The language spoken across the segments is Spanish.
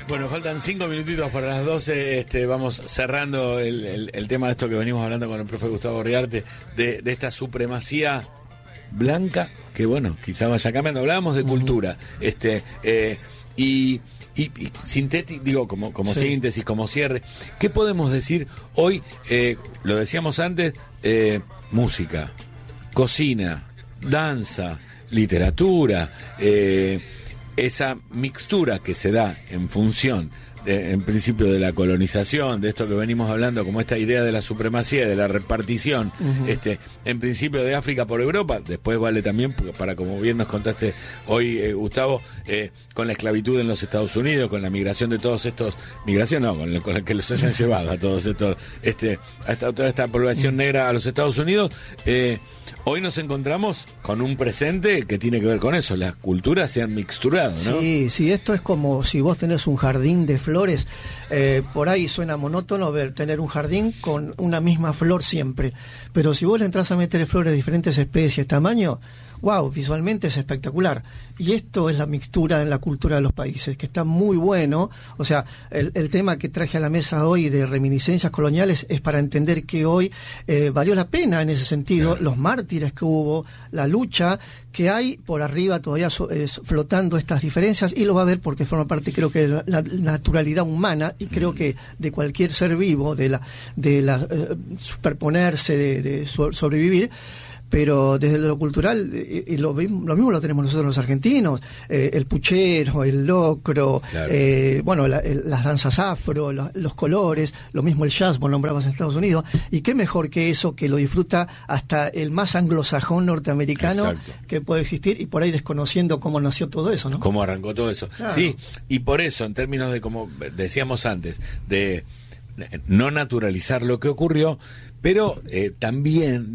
Bueno, faltan 5 minutitos para las 12. Vamos cerrando el tema de esto que venimos hablando con el profe Gustavo Riarte, de esta supremacía blanca, que bueno, quizá vaya cambiando. Hablábamos de cultura, y sintético, digo, como sí, síntesis, como cierre. ¿Qué podemos decir hoy? Lo decíamos antes, música, cocina, danza, literatura, esa mixtura que se da en función en principio de la colonización, de esto que venimos hablando, como esta idea de la supremacía, de la repartición, en principio de África por Europa, después vale también para, como bien nos contaste hoy, Gustavo, con la esclavitud en los Estados Unidos, con la migración de todos estos, con la que los hayan llevado a todos estos, a toda esta población negra a los Estados Unidos. Hoy nos encontramos con un presente que tiene que ver con eso, las culturas se han mixturado, ¿no? Sí, esto es como si vos tenés un jardín de flores, por ahí suena monótono tener un jardín con una misma flor siempre, pero si vos le entrás a meter flores de diferentes especies, tamaño, wow, visualmente es espectacular. Y esto es la mixtura en la cultura de los países, que está muy bueno. O sea, el tema que traje a la mesa hoy de reminiscencias coloniales es para entender que hoy valió la pena en ese sentido, los mártires que hubo, la lucha que hay por arriba todavía flotando estas diferencias, y lo va a ver porque forma parte, creo que, de la naturalidad humana, y creo que de cualquier ser vivo, de la superponerse, de sobrevivir. Pero desde lo cultural, lo mismo lo tenemos nosotros los argentinos, el puchero, el locro, claro. Las danzas afro, los colores, lo mismo el jazz, vos nombrabas en Estados Unidos, y qué mejor que eso, que lo disfruta hasta el más anglosajón norteamericano. Exacto. Que puede existir, y por ahí desconociendo cómo nació todo eso, ¿no? Cómo arrancó todo eso. Claro. Sí, y por eso, en términos de, como decíamos antes, de no naturalizar lo que ocurrió, pero también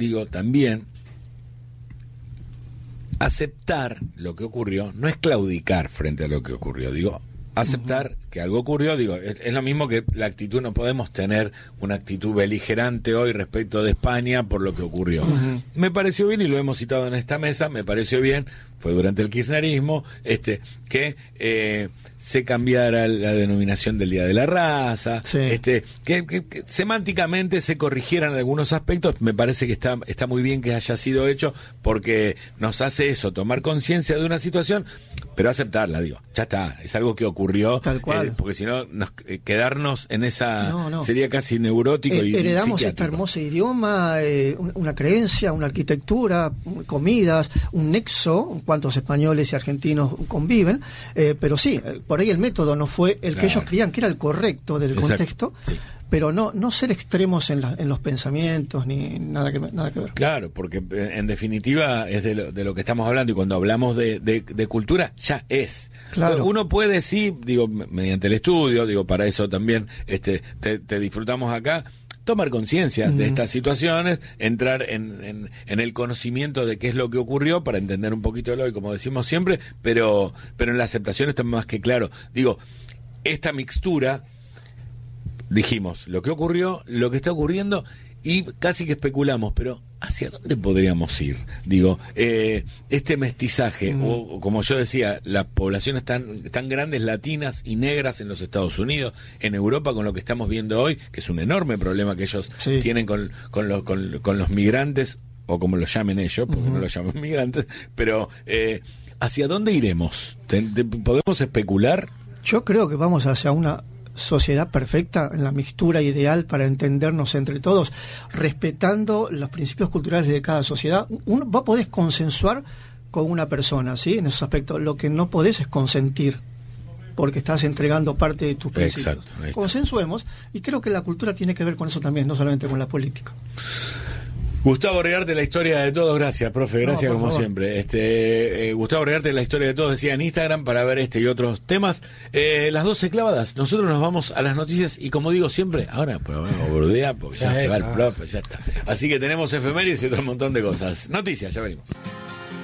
aceptar lo que ocurrió no es claudicar frente a lo que ocurrió, aceptar que algo ocurrió, es lo mismo que la actitud. No podemos tener una actitud beligerante hoy respecto de España por lo que ocurrió. Me pareció bien, y lo hemos citado en esta mesa, me pareció bien, fue durante el kirchnerismo, que se cambiara la denominación del Día de la Raza, sí. Que semánticamente se corrigieran algunos aspectos. Me parece que está muy bien que haya sido hecho, porque nos hace eso, tomar conciencia de una situación, pero aceptarla, ya está, es algo que ocurrió. Tal cual. Porque si no, quedarnos en esa sería casi neurótico. Heredamos este hermoso idioma, una creencia, una arquitectura, comidas, un nexo, cuántos españoles y argentinos conviven, pero sí, por ahí el método no fue el que ellos creían que era el correcto del contexto. Sí. Pero no ser extremos en los pensamientos, ni nada que ver. Claro, porque en definitiva es de lo que estamos hablando, y cuando hablamos de cultura, ya es. Claro. Uno puede, sí, mediante el estudio, para eso también te disfrutamos acá, tomar conciencia de estas situaciones, entrar en el conocimiento de qué es lo que ocurrió para entender un poquito de lo que, como decimos siempre, pero en la aceptación está más que claro. Esta mixtura, dijimos lo que ocurrió, lo que está ocurriendo, y casi que especulamos, pero ¿hacia dónde podríamos ir? Este mestizaje, o como yo decía, las poblaciones tan grandes, latinas y negras en los Estados Unidos, en Europa, con lo que estamos viendo hoy, que es un enorme problema que ellos tienen con los migrantes, o como lo llamen ellos, porque no lo llaman migrantes, pero ¿hacia dónde iremos? ¿Podemos especular? Yo creo que vamos hacia una sociedad perfecta, en la mixtura ideal para entendernos entre todos, respetando los principios culturales de cada sociedad. Vos podés consensuar con una persona, ¿sí? En esos aspectos. Lo que no podés es consentir, porque estás entregando parte de tus principios. Exacto. Consensuemos, y creo que la cultura tiene que ver con eso también, no solamente con la política. Gustavo Riarte, la historia de todos. Gracias, profe, gracias como favor. Siempre. Gustavo Riarte, la historia de todos, decía en Instagram, para ver y otros temas. Las 12 clavadas, nosotros nos vamos a las noticias, y como digo siempre, ahora bordea, porque ya se va el profe, ya está. Así que tenemos efemérides y otro montón de cosas. Noticias, ya venimos.